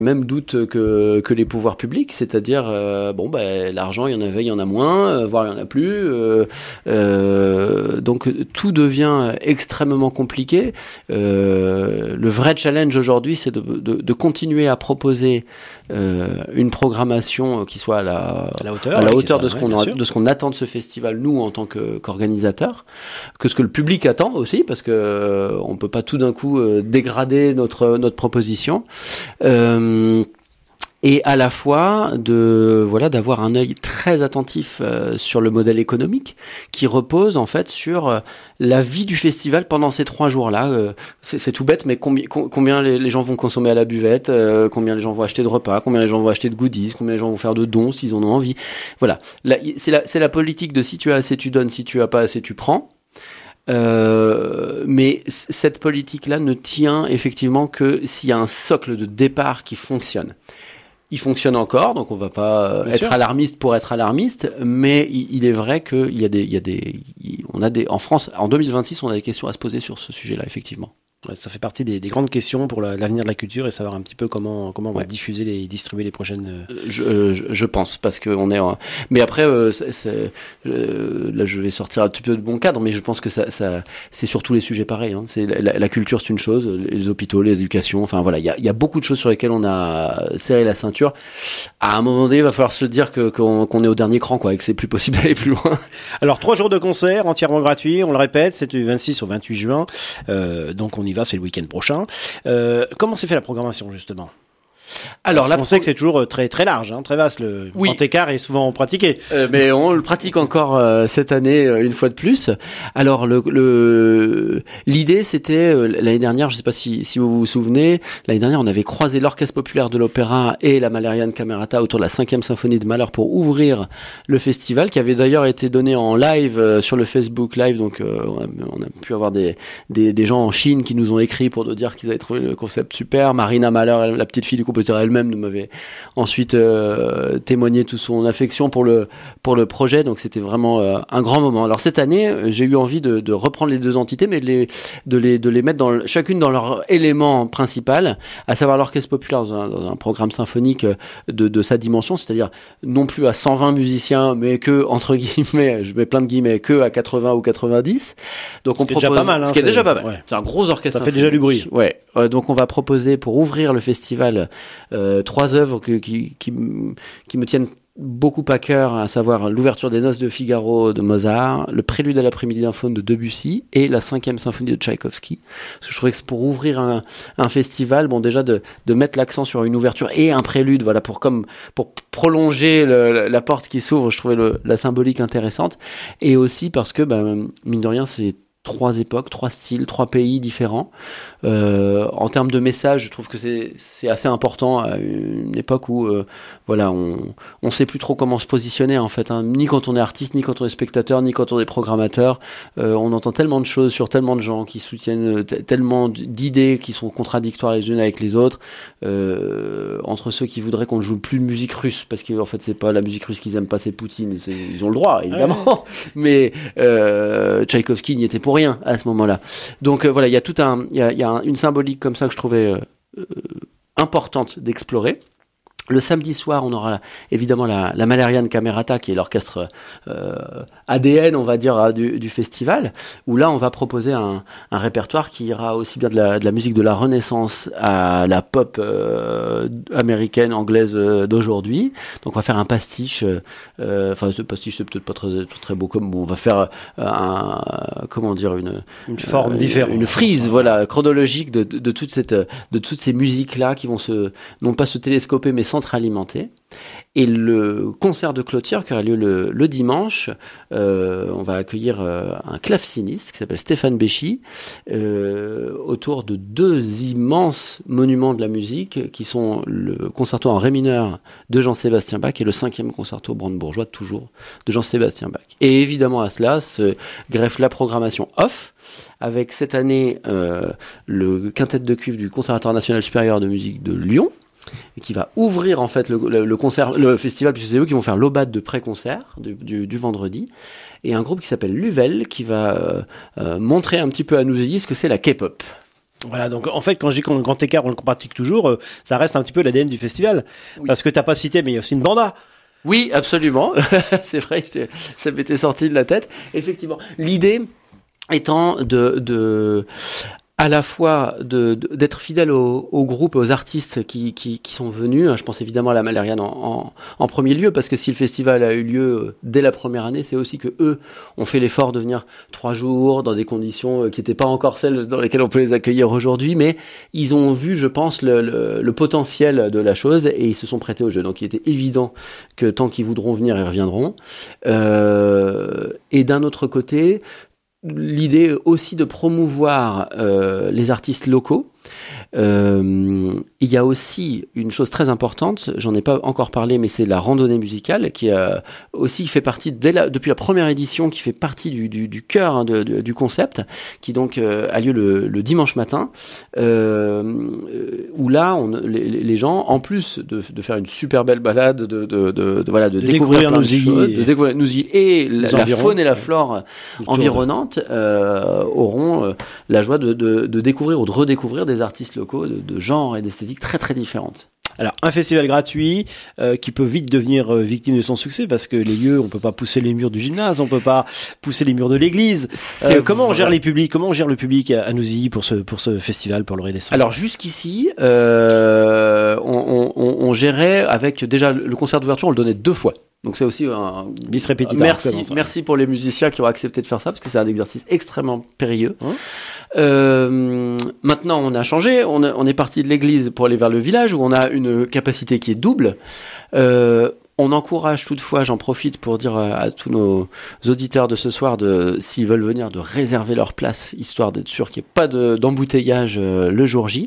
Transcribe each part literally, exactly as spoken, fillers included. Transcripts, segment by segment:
Même doute que, que les pouvoirs publics, c'est-à-dire, euh, bon, ben, l'argent, il y en avait, il y en a moins, euh, voire il y en a plus. Euh, euh, donc, tout devient extrêmement compliqué. Euh, le vrai challenge aujourd'hui, c'est de, de, de continuer à proposer euh, une programmation qui soit à la, à la hauteur, à la oui, hauteur ça, de, ce ouais, qu'on a, sûr. de ce qu'on attend de ce festival, nous, en tant que, qu'organisateurs, que ce que le public attend aussi, parce que euh, on peut pas tout d'un coup euh, dégrader notre, notre proposition. Euh, et à la fois de voilà d'avoir un œil très attentif euh, sur le modèle économique qui repose en fait sur euh, la vie du festival pendant ces trois jours-là. Euh, c'est, c'est tout bête, mais combi- com- combien les, les gens vont consommer à la buvette, euh, combien les gens vont acheter de repas, combien les gens vont acheter de goodies, combien les gens vont faire de dons s'ils en ont envie. Voilà, la, c'est la c'est la politique de si tu as assez tu donnes, si tu as pas assez tu prends. Euh, mais c- cette politique-là ne tient effectivement que s'il y a un socle de départ qui fonctionne. Il fonctionne encore, donc on va pas Bien être sûr. alarmiste pour être alarmiste, mais il, il est vrai qu'il y a des, il y a des, il- on a des, en France, en deux mille vingt-six, on a des questions à se poser sur ce sujet-là, effectivement. Ouais, ça fait partie des, des grandes questions pour la, l'avenir de la culture et savoir un petit peu comment comment on va Ouais. diffuser les distribuer les prochaines. Euh, Je, euh, je, je pense, parce que on est, en... mais après, euh, c'est, c'est, je- là, je vais sortir un petit peu de bon cadre, mais je pense que ça, ça, c'est sur tous les sujets pareil. Hein. C'est la, la culture, c'est une chose, les hôpitaux, les éducations, enfin voilà, il y a, il y a beaucoup de choses sur lesquelles on a serré la ceinture. À un moment donné, il va falloir se dire que qu'on, qu'on est au dernier cran, quoi, et que c'est plus possible d'aller plus loin. Alors trois jours de concert entièrement gratuits, on le répète, c'est du vingt-six au vingt-huit juin, euh, donc on y va, c'est le week-end prochain. Euh, comment s'est fait la programmation justement ? Alors Parce là, on sait que c'est toujours très très large, hein, très vaste. Le Oui. grand écart est souvent pratiqué. Euh, mais on le pratique encore euh, cette année euh, une fois de plus. Alors le, le l'idée c'était euh, l'année dernière, je sais pas si si vous vous souvenez, l'année dernière on avait croisé l'Orchestre populaire de l'Opéra et la Malériane Camerata autour de la cinquième symphonie de Mahler pour ouvrir le festival, qui avait d'ailleurs été donné en live euh, sur le Facebook Live. Donc euh, on, a, on a pu avoir des, des des gens en Chine qui nous ont écrit pour nous dire qu'ils avaient trouvé le concept super. Marina Mahler, la petite fille du compositeur elle-même, nous m'avait ensuite euh, témoigné toute son affection pour le pour le projet, donc c'était vraiment euh, un grand moment. Alors cette année, j'ai eu envie de, de reprendre les deux entités, mais de les de les de les mettre dans le, chacune dans leur élément principal, à savoir l'orchestre populaire dans un, dans un programme symphonique de de sa dimension, c'est-à-dire non plus à cent vingt musiciens, mais que entre guillemets, je mets plein de guillemets, que à quatre-vingts ou quatre-vingt-dix. Donc on Ce qui est propose déjà pas mal, hein, ce qui est c'est- déjà pas mal. ouais. C'est un gros orchestre. Ça fait déjà du bruit. Ouais. Euh, donc on va proposer pour ouvrir le festival euh, trois œuvres que, qui, qui, m- qui me tiennent beaucoup à cœur, à savoir l'ouverture des Noces de Figaro de Mozart, le Prélude à l'après-midi d'un faune de Debussy et la cinquième symphonie de Tchaïkovski. Parce que je trouvais que c'est pour ouvrir un, un festival, bon déjà de, de mettre l'accent sur une ouverture et un prélude, voilà, pour comme pour prolonger le, la porte qui s'ouvre, je trouvais le, la symbolique intéressante, et aussi parce que ben, mine de rien c'est trois époques, trois styles, trois pays différents. Euh, en termes de message, je trouve que c'est c'est assez important à une époque où euh, voilà, on on sait plus trop comment se positionner en fait, hein, ni quand on est artiste, ni quand on est spectateur, ni quand on est programmateur. Euh, on entend tellement de choses sur tellement de gens qui soutiennent t- tellement d'idées qui sont contradictoires les unes avec les autres. Euh, entre ceux qui voudraient qu'on ne joue plus de musique russe, parce que en fait c'est pas la musique russe qu'ils aiment pas, c'est Poutine. C'est, ils ont le droit évidemment, ouais. Mais euh, Tchaïkovski n'y était pour rien à ce moment-là. Donc euh, voilà, il y a tout un, il y a, il y a une symbolique comme ça que je trouvais euh, importante d'explorer. Le samedi soir, on aura évidemment la, la Malériane Camerata, qui est l'orchestre euh, A D N, on va dire, du, du festival, où là, on va proposer un, un répertoire qui ira aussi bien de la, de la musique de la Renaissance à la pop euh, américaine, anglaise euh, d'aujourd'hui. Donc, on va faire un pastiche. Euh, enfin, ce pastiche, c'est peut-être pas très, très beau comme. Bon, on va faire euh, un, comment dire, une une forme euh, différente, une frise, voilà, chronologique de, de, de toute cette, de toutes ces musiques là qui vont se, non pas se télescoper, mais centre-alimenter. Et le concert de clôture qui aura lieu le, le dimanche, euh, on va accueillir euh, un claveciniste qui s'appelle Stéphane Béchy, euh, autour de deux immenses monuments de la musique qui sont le concerto en ré mineur de Jean-Sébastien Bach et le cinquième concerto brandebourgeois, toujours, de Jean-Sébastien Bach. Et évidemment à cela se greffe la programmation off, avec cette année euh, le quintet de cuivre du Conservatoire national supérieur de musique de Lyon, et qui va ouvrir en fait le, le, le concert, le festival, puisque c'est eux qui vont faire l'aubade de pré-concert du, du, du vendredi, et un groupe qui s'appelle Luvel qui va euh, euh, montrer un petit peu à nos auditeurs ce que c'est la K-pop. Voilà, donc en fait, quand je dis qu'en grand écart, on le pratique toujours, euh, ça reste un petit peu l'A D N du festival. Oui. Parce que t'as pas cité, mais il y a aussi une banda. Oui, absolument. C'est vrai, ça m'était sorti de la tête. Effectivement, l'idée étant de... de à la fois de, de, d'être fidèle au, au groupe, aux artistes qui, qui, qui sont venus. Je pense évidemment à la Malériane en, en, en premier lieu, parce que si le festival a eu lieu dès la première année, c'est aussi que eux ont fait l'effort de venir trois jours dans des conditions qui n'étaient pas encore celles dans lesquelles on peut les accueillir aujourd'hui, mais ils ont vu, je pense, le, le, le potentiel de la chose et ils se sont prêtés au jeu. Donc il était évident que tant qu'ils voudront venir, ils reviendront. Euh, et d'un autre côté, l'idée aussi de promouvoir euh, les artistes locaux. Euh, il y a aussi une chose très importante, j'en ai pas encore parlé, mais c'est la randonnée musicale qui a aussi fait partie dès la, depuis la première édition, qui fait partie du, du, du cœur hein, de, de, du concept, qui donc euh, a lieu le, le dimanche matin, euh, où là, on, les, les gens, en plus de, de faire une super belle balade, de, de, de, de voilà, de, de découvrir, découvrir Nouzilly, choses, et... de découvrir Nouzilly et la, la faune et la flore environnante, euh, auront euh, la joie de, de, de découvrir ou de redécouvrir des artistes locaux de, de genre et d'esthétique très très différentes. Alors, un festival gratuit euh, qui peut vite devenir euh, victime de son succès parce que les lieux, on peut pas pousser les murs du gymnase, on peut pas pousser les murs de l'église. Euh, comment on gère les publics, comment on gère le public à, à Nouzilly pour ce pour ce festival, pour le Redescendre? Alors jusqu'ici, euh, on, on, on gérait avec déjà le concert d'ouverture, on le donnait deux fois. Donc c'est aussi un bis repetita. Merci, merci pour les musiciens qui ont accepté de faire ça parce que c'est un exercice extrêmement périlleux. Hum. Euh, maintenant, on a changé. On, a, on est parti de l'église pour aller vers le village où on a une capacité qui est double. Euh, on encourage toutefois, j'en profite pour dire à, à tous nos auditeurs de ce soir, de, s'ils veulent venir, de réserver leur place, histoire d'être sûr qu'il n'y ait pas de, d'embouteillage euh, le jour J.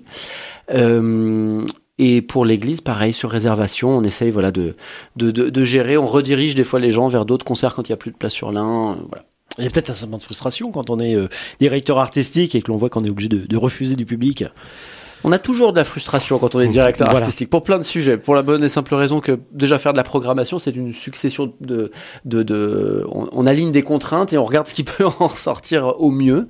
Euh, Et pour l'église, pareil, sur réservation, on essaye voilà, de, de, de, de gérer, on redirige des fois les gens vers d'autres concerts quand il n'y a plus de place sur l'un. Euh, voilà. Il y a peut-être un sentiment de frustration quand on est euh, directeur artistique et que l'on voit qu'on est obligé de, de refuser du public. On a toujours de la frustration quand on est directeur voilà. artistique, pour plein de sujets, pour la bonne et simple raison que déjà faire de la programmation, c'est une succession de... de, de on, on aligne des contraintes et on regarde ce qui peut en ressortir au mieux.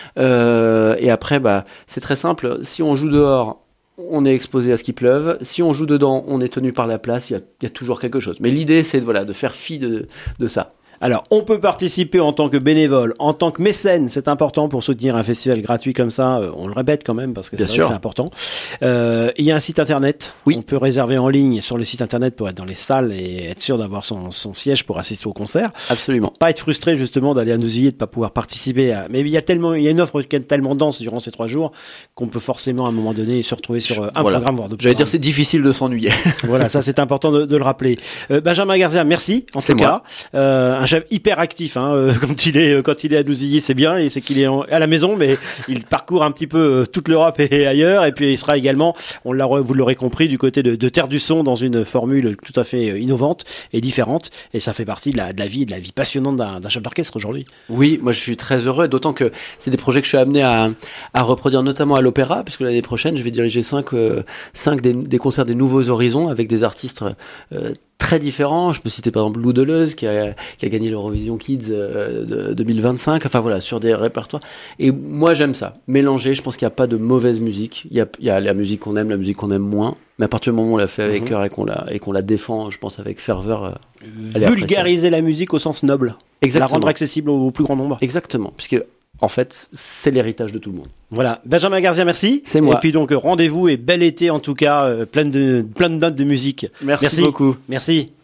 Euh, et après, bah, c'est très simple, si on joue dehors, on est exposé à ce qu'il pleuve. Si on joue dedans, on est tenu par la place. Il y a, il y a toujours quelque chose. Mais l'idée, c'est de, voilà, de faire fi de, de ça. Alors, on peut participer en tant que bénévole, en tant que mécène, c'est important pour soutenir un festival gratuit comme ça. Euh, on le répète quand même parce que c'est, vrai que c'est important. Euh, il y a un site internet. Oui. On peut réserver en ligne sur le site internet pour être dans les salles et être sûr d'avoir son, son siège pour assister au concert. Absolument. Pas être frustré justement d'aller à Nouzilly et de pas pouvoir participer. À... Mais il y a tellement, il y a une offre qui est tellement dense durant ces trois jours qu'on peut forcément à un moment donné se retrouver sur un voilà. programme voire deux. J'allais dire c'est difficile de s'ennuyer. Voilà, ça c'est important de, de le rappeler. Euh, Benjamin Garzia, merci en c'est tout moi. cas. Euh, un chef hyper actif. Hein, euh, quand il est quand il est à Nouzilly, c'est bien, et c'est qu'il est en, à la maison, mais il parcourt un petit peu euh, toute l'Europe et ailleurs. Et puis il sera également, on l'a, vous l'aurez compris, du côté de, de Terre du Son dans une formule tout à fait innovante et différente. Et ça fait partie de la, de la vie, de la vie passionnante d'un, d'un chef d'orchestre aujourd'hui. Oui, moi je suis très heureux, d'autant que c'est des projets que je suis amené à, à reproduire, notamment à l'Opéra, puisque l'année prochaine je vais diriger cinq, euh, cinq des, des concerts des Nouveaux Horizons avec des artistes euh, très différents. Je peux citer par exemple Lou Deleuze qui a, qui a gagné l'Eurovision Kids euh, de deux mille vingt-cinq, enfin voilà, sur des répertoires. Et moi j'aime ça, mélanger. Je pense qu'il n'y a pas de mauvaise musique. Il y a, il y a la musique qu'on aime, la musique qu'on aime moins, mais à partir du moment où on la fait avec cœur mm-hmm. et qu'on la et qu'on la défend, je pense avec ferveur. Euh, vulgariser la musique au sens noble. Exactement. La rendre accessible au, au plus grand nombre. Exactement, puisque en fait, c'est l'héritage de tout le monde. Voilà. Benjamin Garzia, merci. C'est moi. Et puis donc, rendez-vous et bel été en tout cas, euh, plein de, plein de notes de musique. Merci, merci beaucoup. Merci.